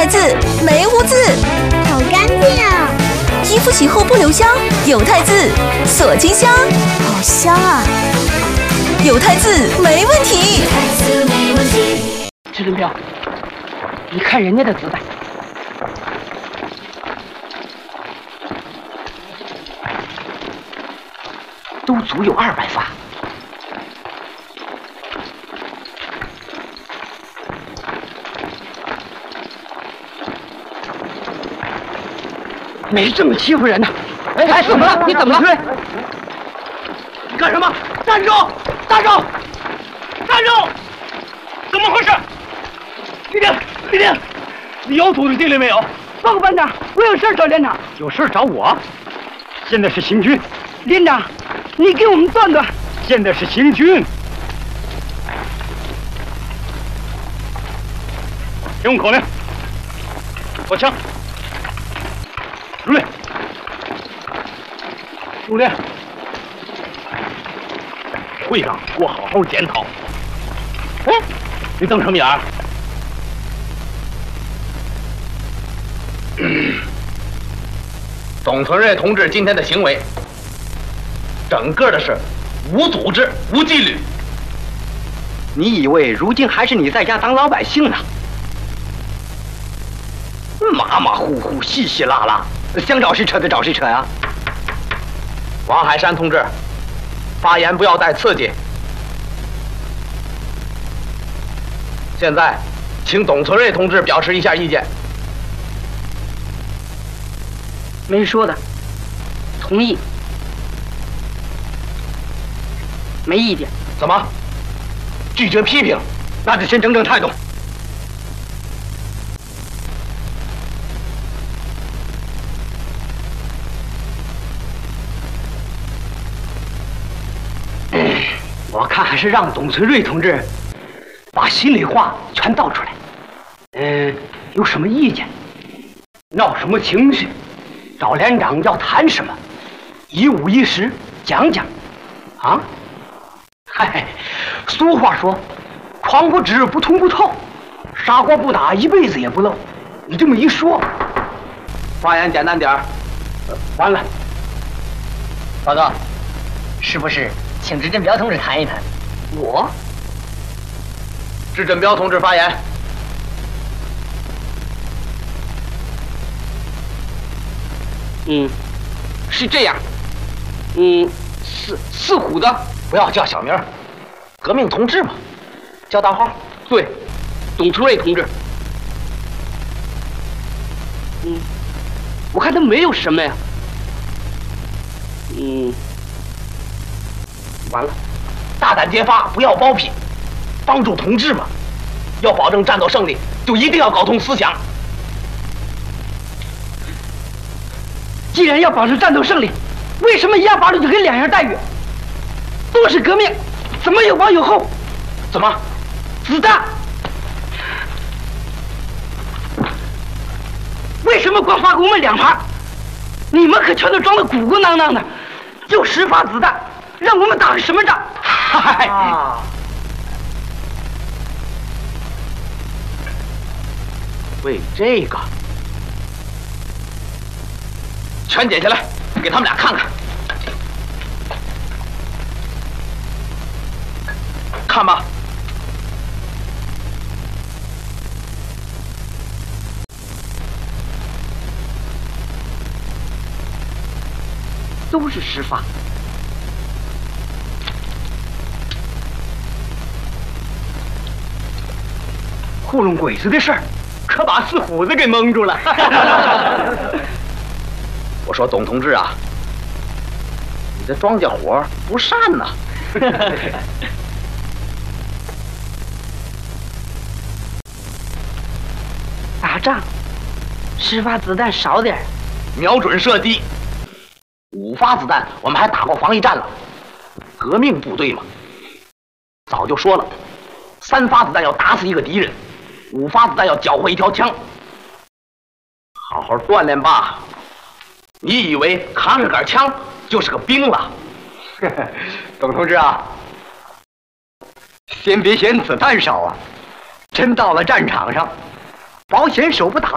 渍没污渍， 好干净啊！ 衣服洗后不留香，有汰渍锁金香，好香啊！有汰渍没问题。 支林彪，你看人家的子弹，都足有200发。没这么欺负人呢！哎，怎么了？你怎么了？ 你干什么？站住！站住！站住！怎么回事？李丁，你有土地了没有？ 报告班长，我有事找连长。 有事找我？现在是行军。 连长，你给我们断断。 现在是行军。听我口令，握枪。入列，入列。会上给我好好检讨。哎，你瞪什么眼儿？ 董存瑞同志今天的行为，整个的是无组织、无纪律。 你以为如今还是你在家当老百姓呢？马马虎虎、稀稀拉拉，想找谁扯就找谁扯呀！ 王海山同志，发言不要带刺激。现在，请董存瑞同志表示一下意见。 没说的，同意，没意见。 怎么？拒绝批评？ 那就先整整态度。我看还是让董存瑞同志把心里话全道出来。有什么意见，闹什么情绪，找连长要谈什么，一五一十讲讲。啊？嗨，俗话说，匡不止，不通不透，砂锅不打一辈子也不漏。你这么一说， 发言简单点儿。 完了。 报告，是不是请支振彪同志谈一谈？ 我？ 支振彪同志发言。 是这样。四虎的， 不要叫小名儿，革命同志嘛，叫大号。 对，董存瑞同志。我看他没有什么呀。 完了，大胆揭发，不要包庇，帮助同志嘛。要保证战斗胜利，就一定要搞通思想。 既然要保证战斗胜利，为什么128路就给2样待遇？都是革命，怎么有往有后？ 怎么？ 子弹？为什么光发给我们2发？你们可全都装得鼓鼓囊囊的，就10发子弹，让我们打个什么仗？嗨！ 为这个，全剪下来，给他们俩看看。看吧。 都是10发。 糊弄鬼子的事儿，可把四虎子给蒙住了。 我说董同志啊，你的庄稼活不善呐。 打仗，10发子弹少点， 瞄准射击。5发子弹，我们还打过防疫战了。革命部队嘛，早就说了，3发子弹要打死一个敌人，5发子弹要缴获一条枪。好好锻炼吧。你以为扛着杆枪就是个兵了？ 董同志啊，先别嫌子弹少啊，真到了战场上，保险手不打